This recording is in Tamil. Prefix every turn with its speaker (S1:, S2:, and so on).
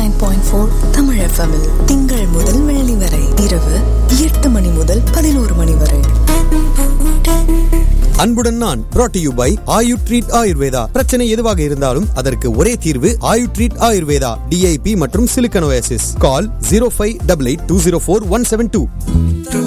S1: 89.4 தமிழ் FM திங்கள் முதல் வெள்ளி வரை இரவு 8 மணி முதல் 11 மணி வரை.
S2: அன்புடன் நான் brought to you by Ayu treat Ayurveda. பிரச்சனை எதுவாக இருந்தாலும் அதற்கு ஒரே தீர்வு ஆயு ட்ரீட் ஆயுர்வேதா. DIP மற்றும் சிலிக்கன் ஓயாசிஸ். கால் 0588204172.